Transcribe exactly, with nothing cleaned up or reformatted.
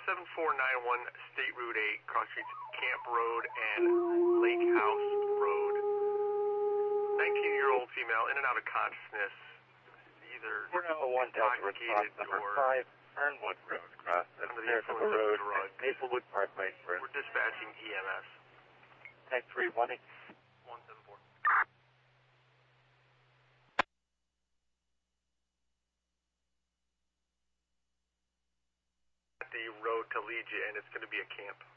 seven four nine one State Route eight, cross streets Camp Road and Lake House Road. nineteen-year-old female, in and out of consciousness, either four oh one Delta response number or five, Fernwood Road, across the under the Saratoga influence Road, of drugs. Maplewood Parkway. We're dispatching E M S. Tech three one eight. one seven four. The road to Legia, and it's going to be a camp.